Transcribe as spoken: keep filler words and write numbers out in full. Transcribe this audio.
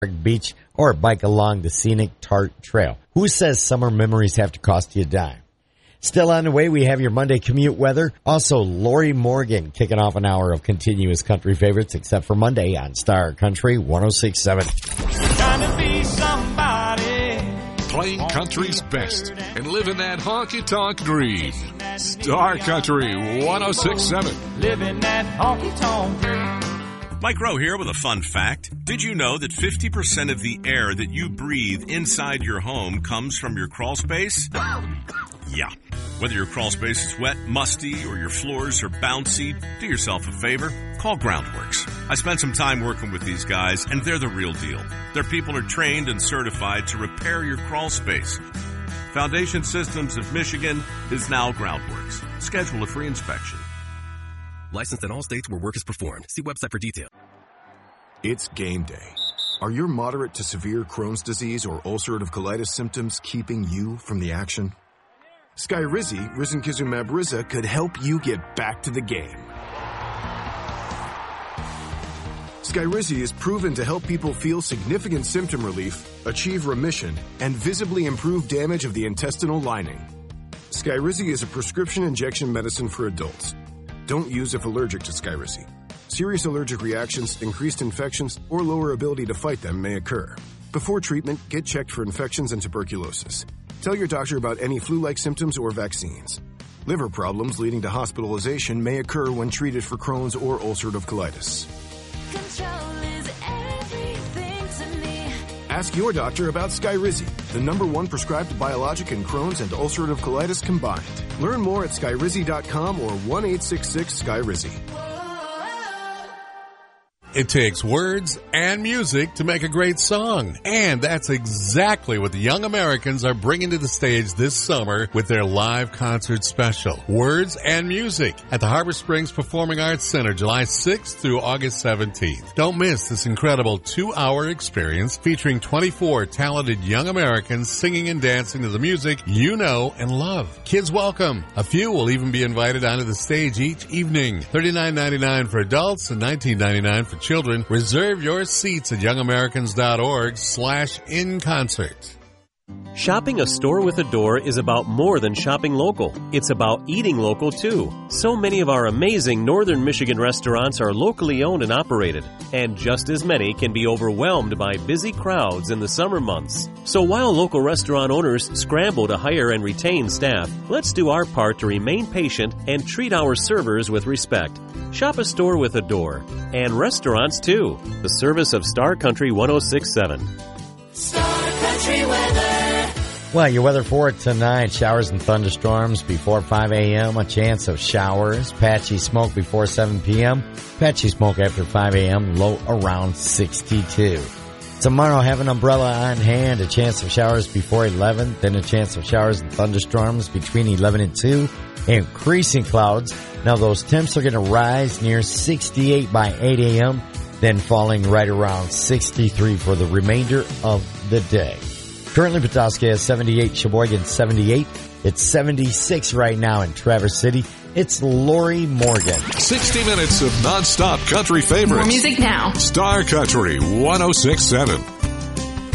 Beach or bike along the scenic Tart Trail. Who says summer memories have to cost you a dime? Still on the way, we have your Monday commute weather. Also, Lori Morgan kicking off an hour of continuous country favorites, except for Monday on Star Country one oh six point seven. Trying to be somebody. Playing country's best and living that honky-tonk dream. Star Country one oh six point seven. Living that honky-tonk dream. Mike Rowe here with a fun fact. Did you know that fifty percent of the air that you breathe inside your home comes from your crawl space? Yeah. Whether your crawl space is wet, musty, or your floors are bouncy, do yourself a favor. Call Groundworks. I spent some time working with these guys, and they're the real deal. Their people are trained and certified to repair your crawl space. Foundation Systems of Michigan is now Groundworks. Schedule a free inspection. Licensed in all states where work is performed. See website for details. It's game day. Are your moderate to severe Crohn's disease or ulcerative colitis symptoms keeping you from the action? Skyrizi, risankizumab Riza, could help you get back to the game. Skyrizi is proven to help people feel significant symptom relief, achieve remission, and visibly improve damage of the intestinal lining. Skyrizi is a prescription injection medicine for adults. Don't use if allergic to Skyrizi. Serious allergic reactions, increased infections, or lower ability to fight them may occur. Before treatment, get checked for infections and tuberculosis. Tell your doctor about any flu-like symptoms or vaccines. Liver problems leading to hospitalization may occur when treated for Crohn's or ulcerative colitis. Control is everything to me. Ask your doctor about Skyrizi, the number one prescribed biologic in Crohn's and ulcerative colitis combined. Learn more at skyrizi dot com or one eight six six Skyrizi. It takes words and music to make a great song. And that's exactly what the Young Americans are bringing to the stage this summer with their live concert special, Words and Music, at the Harbor Springs Performing Arts Center, July sixth through August seventeenth. Don't miss this incredible two-hour experience featuring twenty-four talented young Americans singing and dancing to the music you know and love. Kids welcome. A few will even be invited onto the stage each evening. thirty-nine ninety-nine for adults and nineteen ninety-nine for children. Reserve your seats at youngamericans.org slash in concert. Shopping a store with a door is about more than shopping local. It's about eating local, too. So many of our amazing Northern Michigan restaurants are locally owned and operated, and just as many can be overwhelmed by busy crowds in the summer months. So while local restaurant owners scramble to hire and retain staff, let's do our part to remain patient and treat our servers with respect. Shop a store with a door. And restaurants, too. The service of Star Country one oh six point seven. Star Country weather. Well, your weather for tonight, showers and thunderstorms before five a.m., a chance of showers, patchy smoke before seven p.m., patchy smoke after five a.m., low around sixty-two. Tomorrow, have an umbrella on hand, a chance of showers before eleven, then a chance of showers and thunderstorms between eleven and two, increasing clouds. Now, those temps are going to rise near sixty-eight by eight a.m., then falling right around sixty-three for the remainder of the day. Currently, Petoskey has seventy-eight, Sheboygan seventy-eight. It's seventy-six right now in Traverse City. It's Lori Morgan. sixty minutes of nonstop country favorites. More music now. Star Country one oh six point seven.